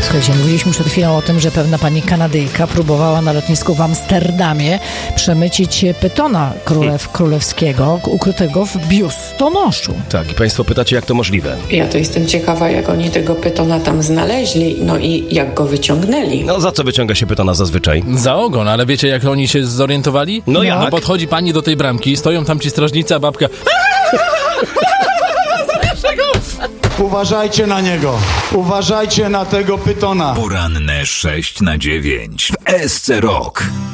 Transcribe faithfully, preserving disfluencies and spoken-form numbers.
Słuchajcie, mówiliśmy przed chwilą o tym, że pewna pani Kanadyjka próbowała na lotnisku w Amsterdamie przemycić pytona królew królewskiego ukrytego w biustonoszu. Tak, i państwo pytacie, jak to możliwe? Ja to jestem ciekawa, jak oni tego pytona tam znaleźli, no i jak go wyciągnęli. No za co wyciąga się pytona zazwyczaj? Za ogon, ale wiecie, jak oni się zorientowali? No jak? No podchodzi pani do tej bramki, stoją tam ci strażnicy, a babka... Uważajcie na niego. Uważajcie na tego pytona. Poranne sześć na dziewięć w S C Rock.